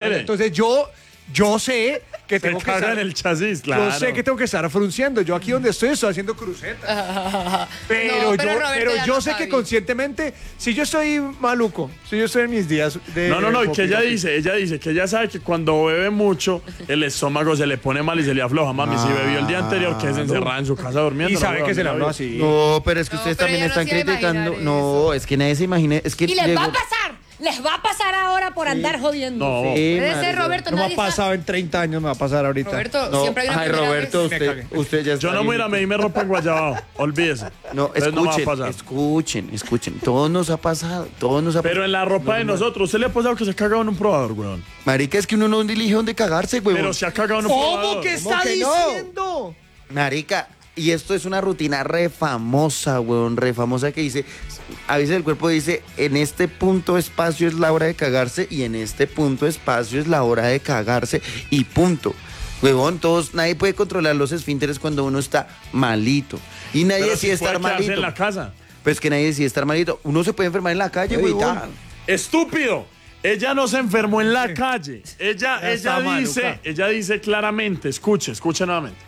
quiere. Entonces yo sé que Se tengo que caga estar, en el chasis, claro. yo sé que tengo que estar frunciendo. Yo aquí donde estoy haciendo crucetas. Pero, Roberto ya yo no sé que sabía. conscientemente, si yo estoy maluco, si yo estoy en mis días de... No, y que ella poquito- dice que ella sabe que cuando bebe mucho, el estómago se le pone mal y se le afloja. Mami, si bebió el día anterior, que es encerrada en su casa durmiendo. Y no sabe puede que se le dormir habló hoy. así. No, pero es que No, ustedes pero también ella no están se iba a criticando. imaginar No, eso. es que nadie se imagina. Es que Y les va a llegó- pasar. Les va a pasar ahora por andar jodiendo. No. Sí, Puede ser, marica. Roberto, No me ha nadie está- pasado en 30 años, me va a pasar ahorita. Roberto, No, siempre hay una ay, primera Roberto, vez. usted ya está. Yo no me voy a ir a bien. medirme ropa en Guayabao. Olvídese. No, Entonces no me va a pasar. escuchen. Todo nos ha pasado. Pero en la ropa de nosotros, ¿usted le ha pasado que se ha cagado en un probador, weón? Marica, es que uno no elige dónde cagarse, huevón. Pero se ha cagado en un ¿Cómo probador. que está que no? diciendo? Marica, y esto es una rutina re famosa, weón, re famosa que dice, a veces el cuerpo dice, en este punto espacio es la hora de cagarse y en este punto espacio es la hora de cagarse y punto. Huevón, nadie puede controlar los esfínteres cuando uno está malito. Y nadie Pero decide si puede estar quedarse malito. en la casa. Pues que nadie decide estar malito. Uno se puede enfermar en la calle, huevón. Estúpido. Ella no se enfermó en la calle. está Ella dice claramente, escuche nuevamente.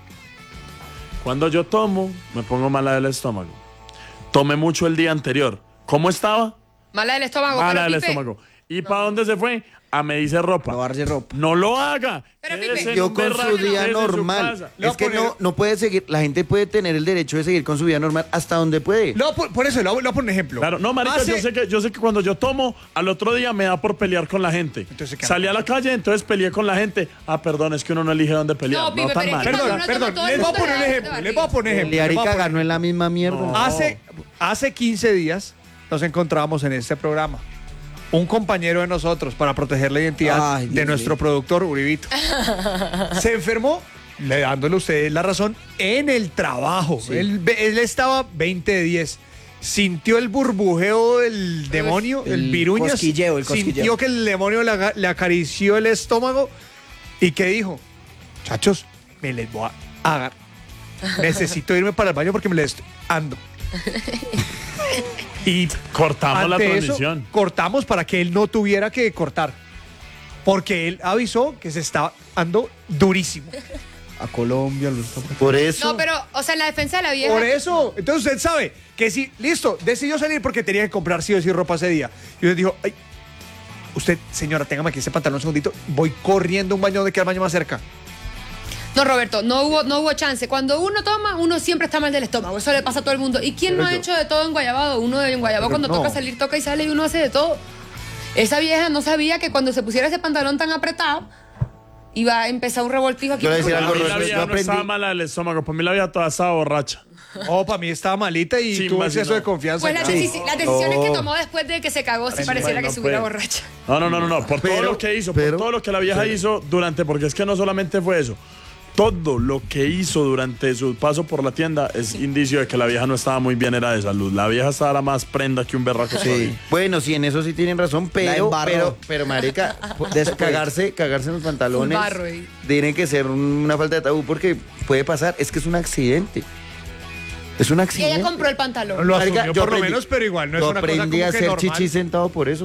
Cuando yo tomo, me pongo mala del estómago. Tomé mucho el día anterior. ¿Cómo estaba? Mala del estómago. Mala pero, del Pipe, estómago. ¿Y para dónde se fue? A medirse ropa. Lavarse ropa. No lo haga. Pero, Quédese Pipe, en Yo un con berraco, su día quédese en su normal. casa. Es que no puede seguir, la gente puede tener el derecho de seguir con su vida normal hasta donde puede. Por eso, le voy a poner un ejemplo. Claro, no, marica, yo sé que cuando yo tomo, al otro día me da por pelear con la gente. Entonces, ¿qué Salí hago? a la calle, entonces peleé con la gente. Ah, perdón, es que uno no elige dónde pelear. No, Pipe, tan pero es que mal. cuando Perdón, todo el les voy a mundo poner un le da ejemplo, de les voy a poner ejemplo. Pelear y les voy a cagar poner- no es la misma mierda. Hace 15 días nos encontrábamos en este programa. Un compañero de nosotros, para proteger la identidad Ay, Dios de nuestro mío. productor, Uribito, se enfermó, dándole a ustedes la razón, en el trabajo. Él estaba 20 de 10. Sintió el burbujeo del demonio, el viruñas. cosquilleo. Sintió que el demonio le acarició el estómago. ¿Y qué dijo? Chachos, me les voy a agarrar. Necesito irme para el baño porque me les ando. Y Cortamos la ante eso, transmisión. cortamos para que él no tuviera que cortar. Porque él avisó que se estaba ando durísimo. A Colombia. Por eso. No, pero, o sea, en la defensa de la vieja. Por eso. Entonces usted sabe que si, listo, decidió salir porque tenía que comprar sí o sí ropa ese día. Y usted dijo, ay, usted, señora, téngame aquí ese pantalón un segundito. Voy corriendo a un baño donde queda el baño más cerca. No, Roberto, no hubo chance. Cuando uno toma, uno siempre está mal del estómago. Eso le pasa a todo el mundo. ¿Y quién no ha hecho de todo en Guayabado? Uno en Guayabado cuando toca salir, toca y sale y uno hace de todo. Esa vieja no sabía que cuando se pusiera ese pantalón tan apretado, iba a empezar un revoltijo aquí. Yo le decía Para algo, mí la Roberto, vieja yo no estaba aprendí. mala del estómago. Para mí la vieja toda estaba borracha. Oh, para mí estaba malita y Sí, tuvo más exceso no. de confianza. Pues las, Sí. las decisiones que tomó después de que se cagó, sí pareciera no que se hubiera puede. borracha. No. Por todo lo que hizo, por todo lo que la vieja hizo durante, porque es que no solamente fue eso. Todo lo que hizo durante su paso por la tienda es indicio de que la vieja no estaba muy bien, era de salud. La vieja estaba más prenda que un berraco. Sí. Bueno, sí, en eso sí tienen razón, pero embarró. marica, Después. cagarse en los pantalones Un barro ahí. tiene que ser una falta de tabú porque puede pasar, es que es un accidente. Es un Y accidente. ella compró el pantalón. Lo Marica, asumió yo por lo aprendí- menos, pero igual no es yo una cosa aprendí como a que hacer normal. chichi sentado por eso.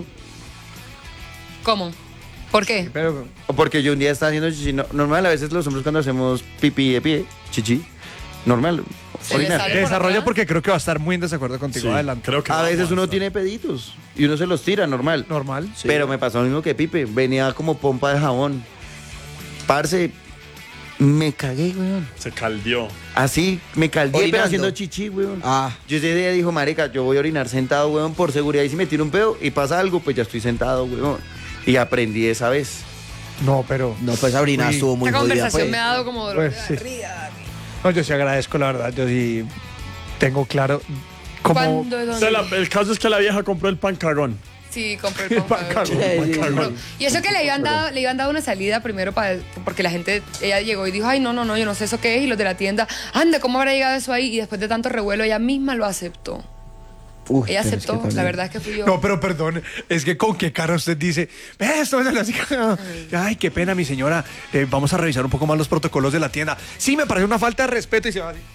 ¿Cómo? ¿Por qué? Pero, O porque yo un día estaba haciendo chichi normal, a veces los hombres cuando hacemos pipí de pie, chichi, normal, Se orinar. le sale. desarrolla atrás? porque creo que va a estar muy en desacuerdo contigo. Sí, Adelante. creo que A vamos veces uno estar. tiene peditos y uno se los tira normal. Normal. Pero me pasó lo mismo que Pipe, venía como pompa de jabón. Parce, me cagué, weón. Se caldió. Así, me caldeé, pero Orinando. haciendo chichi, weón. Ah. Yo ese día dijo, marica, yo voy a orinar sentado, weón, por seguridad. Y si me tiro un pedo y pasa algo, pues ya estoy sentado, weón. Y aprendí esa vez. No, pero. No, pues Sabrina Uy. estuvo muy Esta jodida. conversación Pues. me ha dado como dolor Pues, de sí. barriga. No, yo sí agradezco, la verdad. Yo sí tengo claro cómo. ¿Cuándo? ¿Dónde? O sea, el caso es que la vieja compró el pan cagón. Sí, compré el pan cagón. Sí, Y eso que le iban dado una salida primero porque la gente, ella llegó y dijo, ay, no, yo no sé eso qué es. Y los de la tienda, anda, ¿cómo habrá llegado eso ahí? Y después de tanto revuelo, ella misma lo aceptó. Uy, Ella pero es que aceptó, también- la verdad es que fui yo. No, pero perdón, es que con qué cara usted dice, esto es así. Ay, qué pena, mi señora. Vamos a revisar un poco más los protocolos de la tienda. Sí, me parece una falta de respeto y se va así.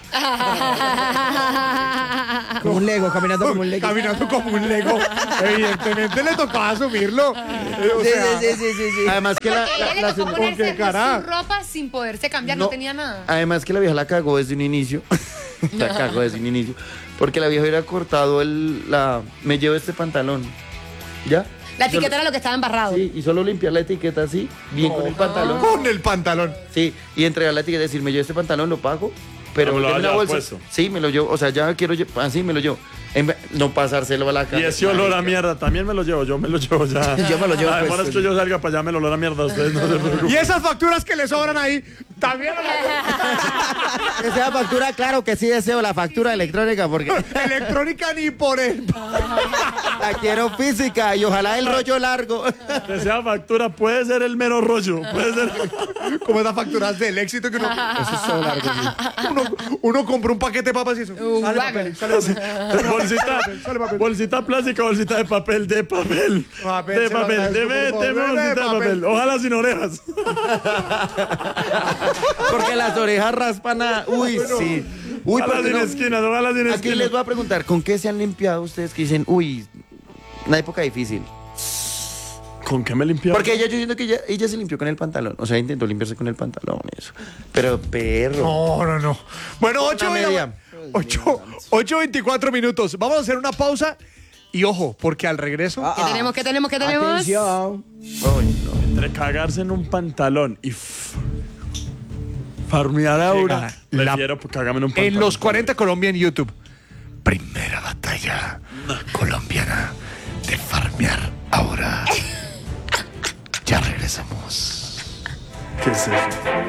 Como un Lego, caminando como un Lego. Caminando como un Lego. Evidentemente le tocaba asumirlo. O Sí, sea, sí. Además que Porque ella le tocó ¿con ponerse qué cara? su ropa sin poderse cambiar, no tenía nada. Además que la vieja la cagó desde un inicio. La cagó desde un inicio. Porque la vieja hubiera cortado me llevo este pantalón. ¿Ya? La etiqueta era lo que estaba embarrado. Sí, y solo limpiar la etiqueta así, bien con el pantalón. Con el pantalón. Sí, y entregar la etiqueta y decir, me llevo este pantalón, lo pago, pero No me lo deme la haya bolsa. puesto. Sí, me lo llevo, o sea, ya quiero, así me lo llevo. No pasárselo a la cara. Y ese olor a mierda, también me lo llevo, yo me lo llevo ya. Yo me lo llevo, Además pues. es que yo salga para allá, me lo olor a mierda, ustedes no se preocupen. Y esas facturas que le sobran ahí, también Que sea factura, claro que sí deseo la factura electrónica porque electrónica ni por el... la quiero física y ojalá el rollo largo. Que sea factura, puede ser el mero rollo, puede ser. Como esas facturas del éxito que uno... Eso es todo largo, sí. Uno compra un paquete de papas y eso. Sale papel, sale papel. Bolsita plástica, bolsita de papel, de papel. Papel, De se lo papel, agradezco, deme por favor. bolsita de De papel. papel. Ojalá sin orejas. Porque las orejas raspan a... Uy, sí. Uy, Ojalá ¿por qué sin no? esquinas, ojalá sin Aquí esquinas. les voy a preguntar, ¿con qué se han limpiado ustedes que dicen, uy, una época difícil? ¿Con qué me limpiaba? Porque yo siento que ella se limpió con el pantalón. O sea, intentó limpiarse con el pantalón y eso. Pero, perro. No. Bueno, Una media. 8:24 minutos. Vamos a hacer una pausa. Y ojo, porque al regreso... ¿Qué tenemos? Atención. Ay, no. Entre cagarse en un pantalón y farmear ahora. La- Prefiero cagarme en un pantalón. En los 40 Colombia en YouTube. Primera batalla colombiana de farmear ahora. Ya regresamos. ¿Qué es eso?